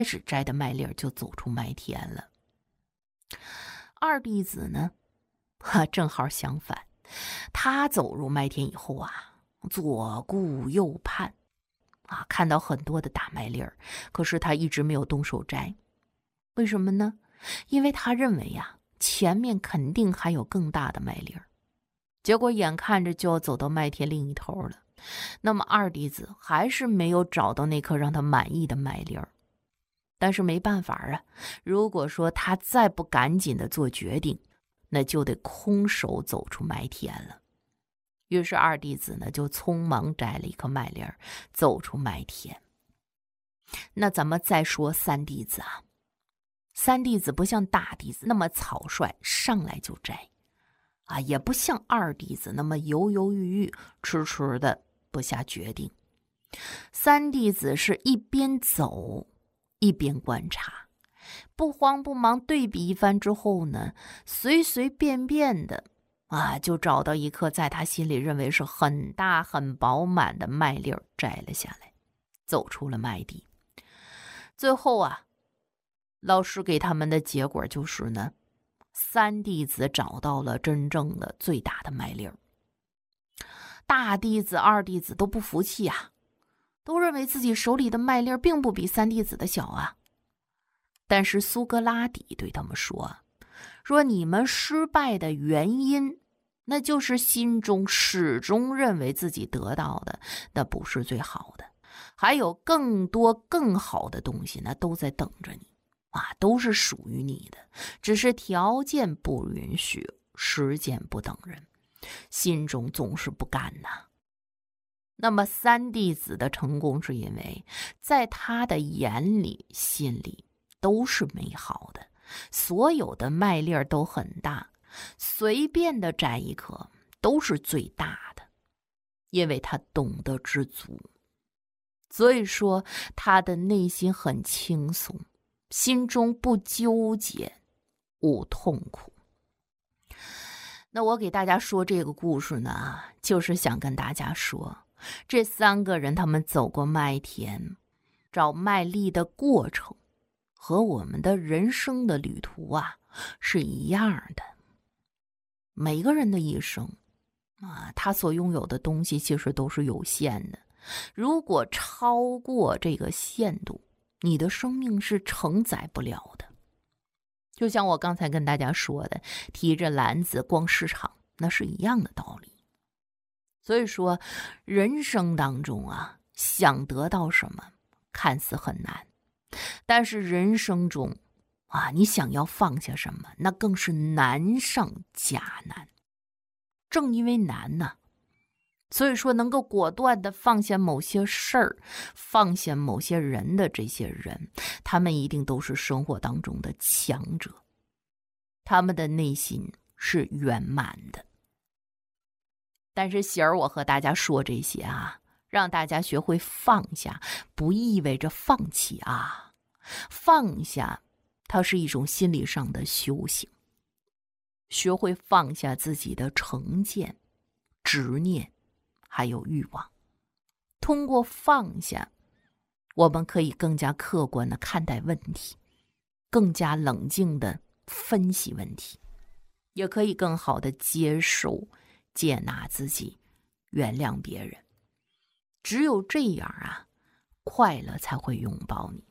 始摘的麦粒儿就走出麦田了。二弟子呢，正好相反，他走入麦田以后啊，左顾右盼看到很多的大麦粒儿，可是他一直没有动手摘。为什么呢？因为他认为前面肯定还有更大的麦粒儿。结果眼看着就要走到麦田另一头了，那么二弟子还是没有找到那颗让他满意的麦粒儿。但是没办法如果说他再不赶紧的做决定，那就得空手走出麦田了。于是二弟子呢就匆忙摘了一颗麦粒儿，走出麦田。那咱们再说三弟子三弟子不像大弟子那么草率，上来就摘也不像二弟子那么犹犹豫豫，迟迟的不下决定。三弟子是一边走一边观察，不慌不忙对比一番之后呢，随随便便的就找到一颗在他心里认为是很大很饱满的麦粒儿，摘了下来，走出了麦地。最后老师给他们的结果就是呢，三弟子找到了真正的最大的麦粒儿。大弟子二弟子都不服气都认为自己手里的麦粒儿并不比三弟子的小但是苏格拉底对他们说你们失败的原因，那就是心中始终认为自己得到的那不是最好的，还有更多更好的东西呢都在等着你都是属于你的，只是条件不允许，时间不等人，心中总是不甘那么三弟子的成功是因为在他的眼里心里都是美好的，所有的麦粒儿都很大，随便的摘一颗都是最大的，因为他懂得知足。所以说他的内心很轻松，心中不纠结，无痛苦。那我给大家说这个故事呢，就是想跟大家说，这三个人他们走过麦田找麦粒的过程和我们的人生的旅途是一样的。每个人的一生他所拥有的东西其实都是有限的，如果超过这个限度，你的生命是承载不了的。就像我刚才跟大家说的，提着篮子逛市场，那是一样的道理。所以说人生当中想得到什么看似很难，但是人生中你想要放下什么，那更是难上加难。正因为难所以说能够果断的放下某些事儿，放下某些人的这些人，他们一定都是生活当中的强者，他们的内心是圆满的。但是喜儿我和大家说这些让大家学会放下，不意味着放弃放下它是一种心理上的修行，学会放下自己的成见、执念还有欲望。通过放下，我们可以更加客观地看待问题，更加冷静地分析问题，也可以更好地接受、接纳自己，原谅别人。只有这样快乐才会拥抱你。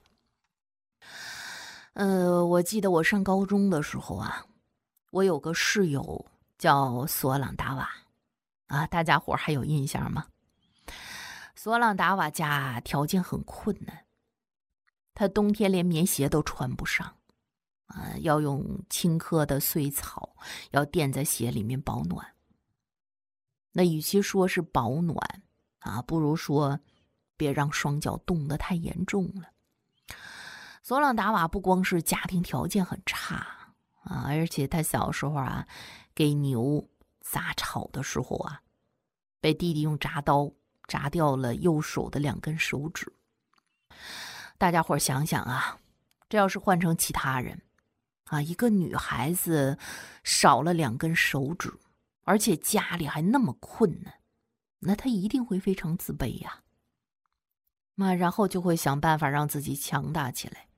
我记得我上高中的时候我有个室友叫索朗达瓦大家伙还有印象吗？索朗达瓦家条件很困难，他冬天连棉鞋都穿不上要用青稞的碎草要垫在鞋里面保暖。那与其说是保暖不如说别让双脚冻得太严重了。索朗达瓦不光是家庭条件很差而且他小时候给牛杂草的时候被弟弟用铡刀铡掉了右手的2根手指。大家伙想想这要是换成其他人一个女孩子少了2根手指，而且家里还那么困难，那她一定会非常自卑然后就会想办法让自己强大起来。